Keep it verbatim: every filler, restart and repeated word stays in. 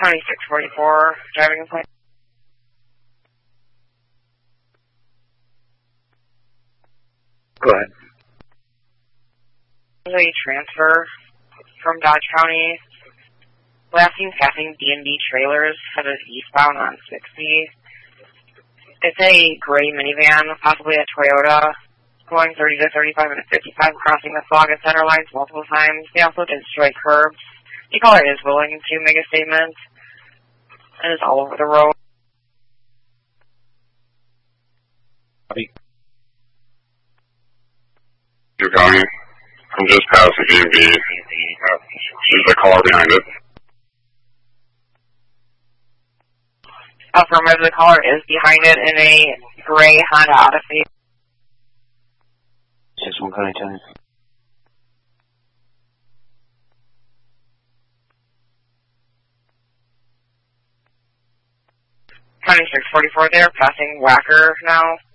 twenty-six forty-four, driving a plane. Go ahead. A transfer from Dodge County. Last seen passing D and D trailers headed eastbound on sixty. It's a gray minivan, possibly a Toyota, going thirty to thirty-five and fifty-five, crossing the fog and center lines multiple times. They also destroyed curbs. The caller is willing to make a statement and is all over the road. You're County. I'm just past the D and B. There's a car behind it. Affirmative, the caller is behind it in a gray Honda Odyssey. Just one County ten. twenty-six forty-four there, passing Wacker now.